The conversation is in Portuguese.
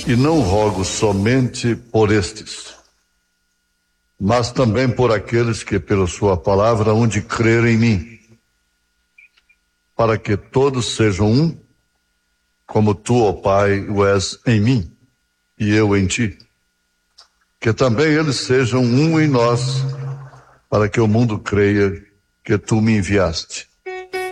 E não rogo somente por estes, mas também por aqueles que, pela sua palavra, hão de crer em mim, para que todos sejam um, como tu, ó Pai, o és em mim e eu em ti. Que também eles sejam um em nós, para que o mundo creia que tu me enviaste.